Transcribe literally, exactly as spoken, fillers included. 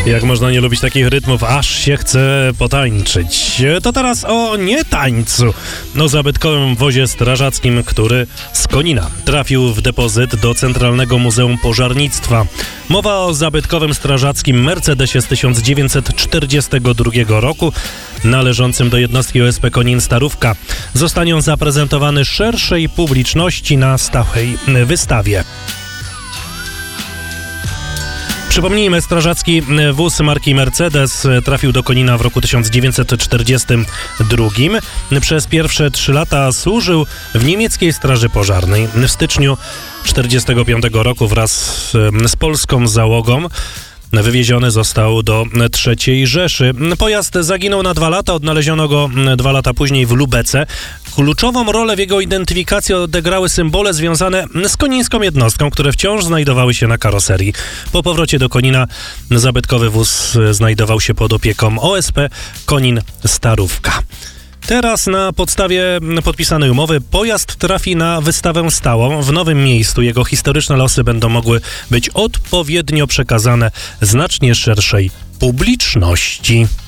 Jak można nie lubić takich rytmów, aż się chce potańczyć. To teraz o nietańcu. O zabytkowym wozie strażackim, który z Konina trafił w depozyt do Centralnego Muzeum Pożarnictwa. Mowa o zabytkowym strażackim Mercedesie z tysiąc dziewięćset czterdziestego drugiego roku, należącym do jednostki O S P Konin Starówka. Zostanie on zaprezentowany szerszej publiczności na stałej wystawie. Przypomnijmy, strażacki wóz marki Mercedes trafił do Konina w roku tysiąc dziewięćset czterdziestym drugim. Przez pierwsze trzy lata służył w niemieckiej straży pożarnej. W styczniu tysiąc dziewięćset czterdziestego piątego roku wraz z polską załogą wywieziony został do trzeciej Rzeszy. Pojazd zaginął na dwa lata, odnaleziono go dwa lata później w Lubece. Kluczową rolę w jego identyfikacji odegrały symbole związane z konińską jednostką, które wciąż znajdowały się na karoserii. Po powrocie do Konina zabytkowy wóz znajdował się pod opieką O S P Konin Starówka. Teraz na podstawie podpisanej umowy pojazd trafi na wystawę stałą. W nowym miejscu jego historyczne losy będą mogły być odpowiednio przekazane znacznie szerszej publiczności.